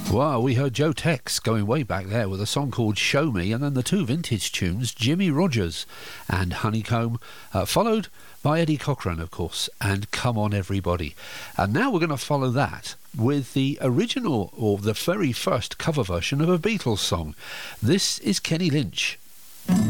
Well, we heard Joe Tex going way back there with a song called Show Me, and then the two vintage tunes, Jimmy Rogers and Honeycomb, followed by Eddie Cochran, of course, and Come On Everybody. And now we're going to follow that with the original, or the very first cover version of a Beatles song. This is Kenny Lynch